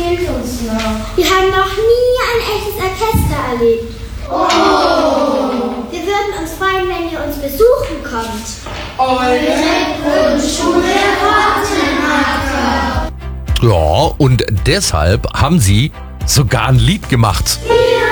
fehlt uns noch. Wir haben noch nie ein echtes Orchester erlebt. Wir würden uns freuen, wenn ihr uns besuchen kommt. Eure Grundschule Rottenacker. Ja, und deshalb haben sie sogar ein Lied gemacht.